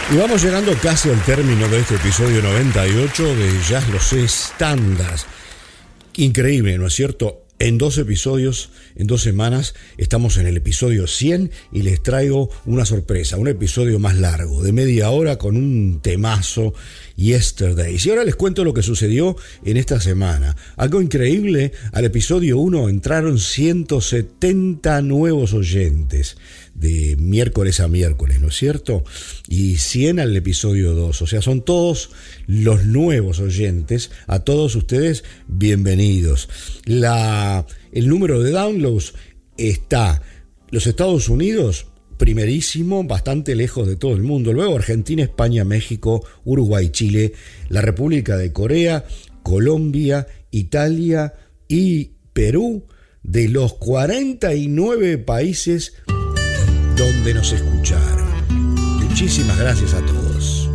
Y vamos llegando casi al término de este episodio 98 de Jazz Lo Sé Standards. Increíble, ¿no es cierto? En 2 episodios, en 2 semanas, estamos en el episodio 100 y les traigo una sorpresa, un episodio más largo, de media hora con un temazo, Yesterdays. Y ahora les cuento lo que sucedió en esta semana. Algo increíble, al episodio 1 entraron 170 nuevos oyentes, de miércoles a miércoles, ¿no es cierto? Y 100 al episodio 2, o sea, son todos los nuevos oyentes. A todos ustedes, bienvenidos. El número de downloads está los Estados Unidos, primerísimo, bastante lejos de todo el mundo. Luego Argentina, España, México, Uruguay, Chile, la República de Corea, Colombia, Italia y Perú, de los 49 países donde nos escucharon. Muchísimas gracias a todos.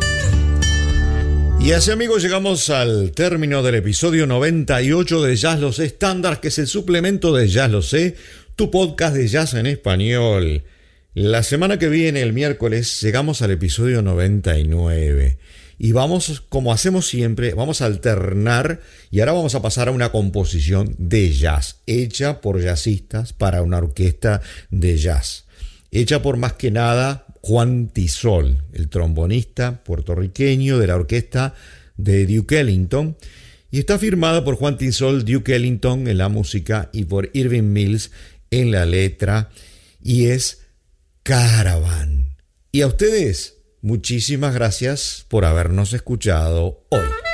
Y así, amigos, llegamos al término del episodio 98 de Jazz Lo Sé Standards, que es el suplemento de Jazz Lo Sé, tu podcast de jazz en español. La semana que viene, el miércoles, llegamos al episodio 99. Y vamos, como hacemos siempre, vamos a alternar y ahora vamos a pasar a una composición de jazz, hecha por jazzistas para una orquesta de jazz. Hecha por, más que nada, Juan Tisol, el trombonista puertorriqueño de la orquesta de Duke Ellington, y está firmada por Juan Tisol, Duke Ellington en la música y por Irving Mills en la letra, y es Caravan. Y a ustedes, muchísimas gracias por habernos escuchado hoy.